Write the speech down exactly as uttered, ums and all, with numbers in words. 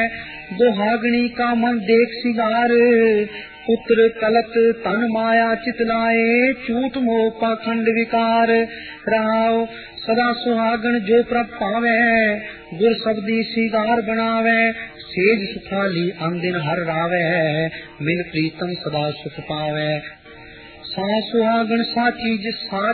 दुहागणी का मन देख सिगार, पुत्र कलत तन माया चितलाए, चूट मोह पाखंड विकार। राव सदा सुहागण जो प्रभ पावे, गुर शब्दी सिगार बनावे, सेज सुखाली अंदिन हर रावे, मिल प्रीतम सदा सुख पावे। सा सुहागण साची जिस साच